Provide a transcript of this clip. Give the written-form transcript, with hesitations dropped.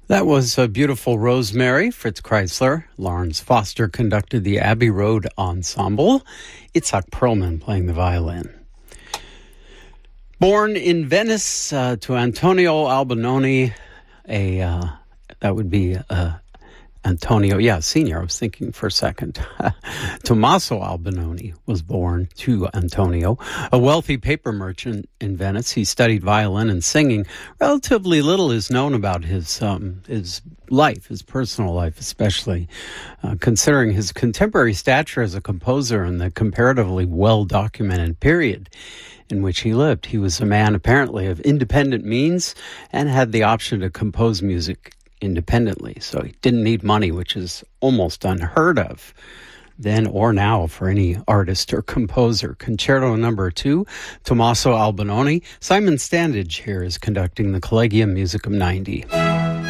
That was a beautiful Rosemary, Fritz Kreisler. Lawrence Foster conducted the Abbey Road Ensemble. Itzhak Perlman playing the violin. Born in Venice to Antonio Albinoni, that would be Antonio, Senior. I was thinking for a second. Tommaso Albinoni was born to Antonio, a wealthy paper merchant in Venice. He studied violin and singing. Relatively little is known about his life, his personal life, especially considering his contemporary stature as a composer in the comparatively well-documented period in which he lived. He was a man apparently of independent means and had the option to compose music independently, so he didn't need money, which is almost unheard of then or now for any artist or composer. Concerto number 2, Tommaso Albinoni. Simon Standage here is conducting the Collegium Musicum 90.